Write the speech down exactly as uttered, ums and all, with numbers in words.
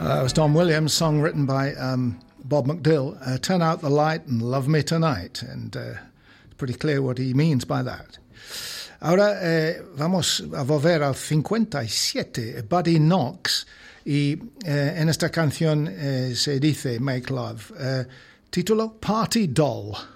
That was Don Williams, song written by um, Bob McDill, uh, Turn Out the Light and Love Me Tonight. And uh, it's pretty clear what he means by that. Ahora eh, vamos a volver al cincuenta y siete, Buddy Knox, y eh, en esta canción eh, se dice Make Love, eh, título Party Doll.